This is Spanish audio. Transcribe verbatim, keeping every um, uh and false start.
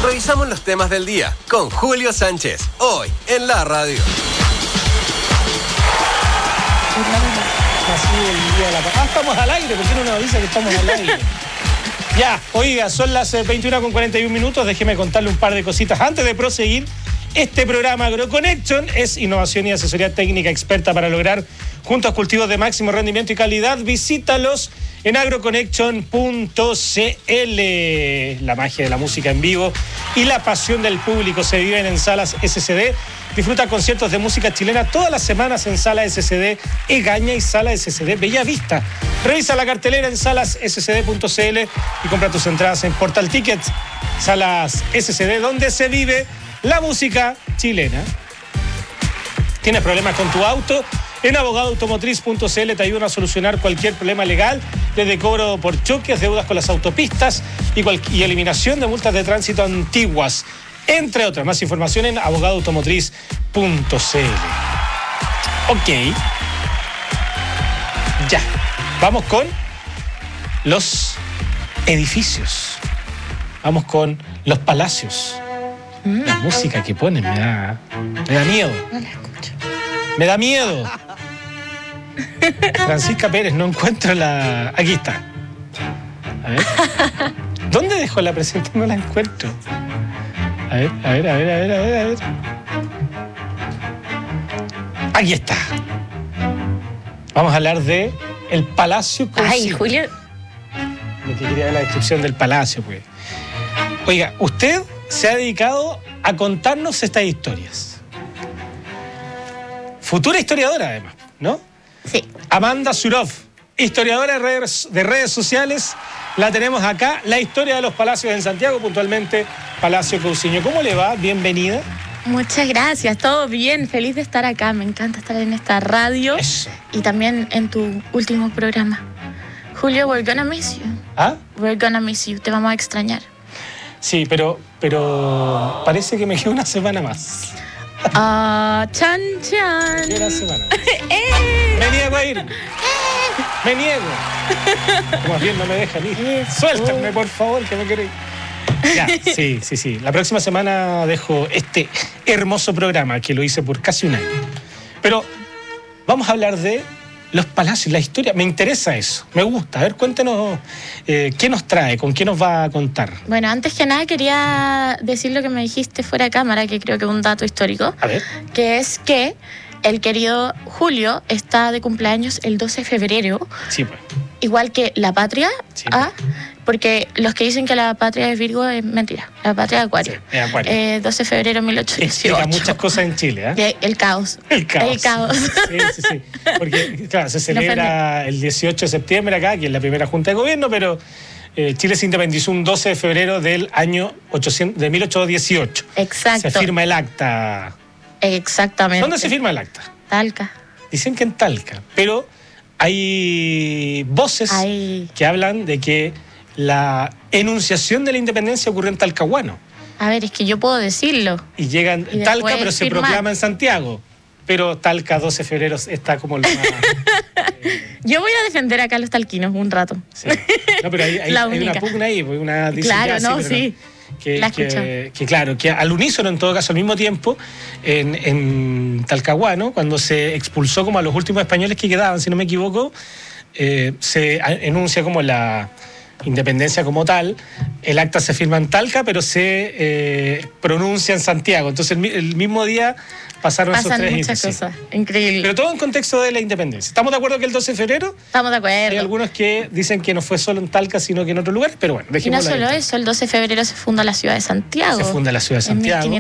Revisamos los temas del día con Julio Sánchez, hoy en la radio. Así el día de la... Ah, estamos al aire, ¿por qué no nos avisa que estamos al aire? Ya, oiga, son las veintiuna con cuarenta y un minutos, déjeme contarle un par de cositas antes de proseguir. Este programa AgroConnection es innovación y asesoría técnica experta para lograr juntos cultivos de máximo rendimiento y calidad. Visítalos en agroconnection punto c l. La magia de la música en vivo y la pasión del público se viven en Salas S C D. Disfruta conciertos de música chilena todas las semanas en Sala S C D Egaña y Sala S C D Bellavista. Revisa la cartelera en salas s c d punto c l y compra tus entradas en Portal Tickets. Salas S C D, donde se vive la música chilena. ¿Tienes problemas con tu auto? En abogado automotriz punto c l te ayudan a solucionar cualquier problema legal, desde cobro por choques, deudas con las autopistas y, cual- y eliminación de multas de tránsito antiguas, entre otras. Más información en abogado automotriz punto c l. Ok. Ya. Vamos con los edificios. Vamos con los palacios. La música que ponen me da, me da miedo. No la escucho. Me da miedo. Francisca Pérez, no encuentro la... Aquí está. A ver. ¿Dónde dejó la presentación? No la encuentro. A ver, a ver, a ver, a ver, a ver, a ver. Aquí está. Vamos a hablar de el Palacio Ay, Cousiño. Julio. Me quería ver la descripción del palacio, pues. Oiga, usted se ha dedicado a contarnos estas historias. Futura historiadora, además, ¿no? Sí. Amanda Surov, historiadora de redes, de redes sociales. La tenemos acá. La historia de los palacios en Santiago, puntualmente Palacio Cousiño. ¿Cómo le va? Bienvenida. Muchas gracias, todo bien, feliz de estar acá, me encanta estar en esta radio. Eso. Y también en tu último programa. Julio, we're gonna miss you. ¿Ah? We're gonna miss you, te vamos a extrañar. Sí, pero, pero parece que me queda una semana más. Ah, chan, chan. Me queda una semana más. ¡Eh! Me niego a ir. Me niego. Más bien no me dejan ir. Suéltenme, por favor, que me quiero ir. Ya, sí, sí, sí. La próxima semana dejo este hermoso programa que lo hice por casi un año. Pero vamos a hablar de los palacios, la historia. Me interesa eso, me gusta. A ver, cuéntenos eh, qué nos trae, con qué nos va a contar. Bueno, antes que nada quería decir lo que me dijiste fuera de cámara, que creo que es un dato histórico, A ver. que es que el querido Julio está de cumpleaños el doce de febrero, Sí, pues. igual que la patria, Sí. ¿ah? Porque los que dicen que la patria es Virgo es mentira, la patria es Acuario. Sí, es Acuario. Eh, doce de febrero de mil ochocientos dieciocho. Explica muchas cosas en Chile, ¿eh? De- El caos. El caos. El caos. Sí, sí, sí. Porque, claro, se celebra el dieciocho de septiembre acá, que es la primera Junta de Gobierno, pero eh, Chile se independizó un doce de febrero del año ochocientos, de mil ochocientos dieciocho. Exacto. Se firma el acta. Exactamente. ¿Dónde se firma el acta? Talca. Dicen que en Talca, pero hay voces Hay- que hablan de que la enunciación de la independencia ocurrió en Talcahuano. A ver, es que yo puedo decirlo. Y llegan Y Talca, después pero se firmar. proclama en Santiago. Pero Talca, doce de febrero, está como lo más... Yo voy a defender acá a los talquinos un rato. Sí. No, pero hay, hay- La hay una única. pugna ahí, pues, una dice Claro, ya, no, pero sí. Que, La que, escucho. que claro, que al unísono, en todo caso, al mismo tiempo, en, en Talcahuano, cuando se expulsó como a los últimos españoles que quedaban, si no me equivoco, eh, se a- enuncia como la independencia como tal. El acta se firma en Talca, pero se eh, pronuncia en Santiago. Entonces, el, mi- el mismo día pasaron esos Pasan tres muchas hitos, sí. cosas. Increíble. Pero todo en contexto de la independencia. ¿Estamos de acuerdo que el doce de febrero? Estamos de Hay acuerdo. algunos que dicen que no fue solo en Talca, sino que en otro lugar, pero bueno, Y no dejémoslo ahí. solo eso, el doce de febrero se funda la ciudad de Santiago. Se funda la ciudad de en Santiago.